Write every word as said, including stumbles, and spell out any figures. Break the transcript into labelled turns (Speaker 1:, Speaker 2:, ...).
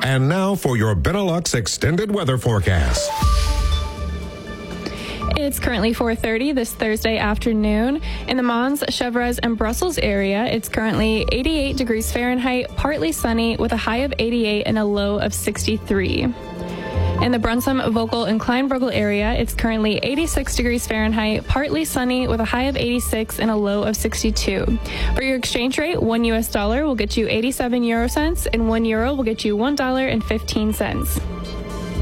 Speaker 1: And now for your Benelux extended weather forecast.
Speaker 2: It's currently four thirty this Thursday afternoon. In the Mons, Chevreuse, and Brussels area, it's currently eighty-eight degrees Fahrenheit, partly sunny, with a high of eighty-eight and a low of sixty-three. In the Brunsum, Vogel, and Kleinbrugel area, it's currently eighty-six degrees Fahrenheit, partly sunny, with a high of eighty-six and a low of sixty-two. For your exchange rate, one U S dollar will get you eighty-seven euro cents, and one euro will get you one dollar and fifteen cents.